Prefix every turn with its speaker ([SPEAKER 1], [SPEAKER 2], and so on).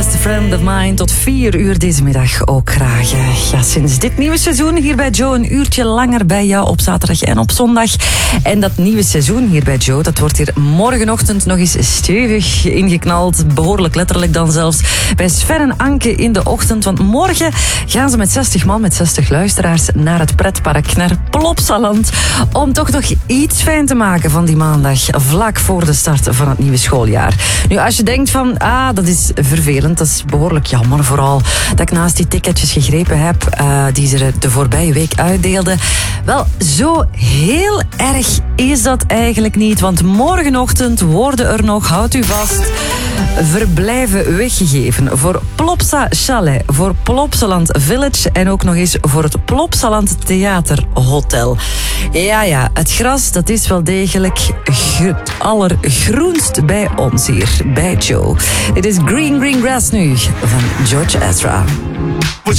[SPEAKER 1] Best Friend of Mine tot 4 uur deze middag ook graag. Ja, sinds dit nieuwe seizoen hier bij Joe een uurtje langer bij jou op zaterdag en op zondag. En dat nieuwe seizoen hier bij Joe, dat wordt hier morgenochtend nog eens stevig ingeknald. Behoorlijk letterlijk dan zelfs. Bij Sven en Anke in de ochtend. Want morgen gaan ze met 60 man, met 60 luisteraars naar het pretpark, naar Plopsaland. Om toch nog iets fijn te maken van die maandag, vlak voor de start van het nieuwe schooljaar. Nu, als je denkt van, dat is vervelend, dat is behoorlijk jammer. Vooral dat ik naast die ticketjes gegrepen heb, die ze de voorbije week uitdeelden. Wel, zo heel erg is dat eigenlijk niet. Want morgenochtend worden er nog, houdt u vast, verblijven weggegeven voor Plopsa Chalet, voor Plopsaland Village en ook nog eens voor het Plopsaland Theaterhotel. Ja, het gras, dat is wel degelijk allergroenst bij ons hier, bij Joe. Dit is Green Green Grass nu, van George Ezra.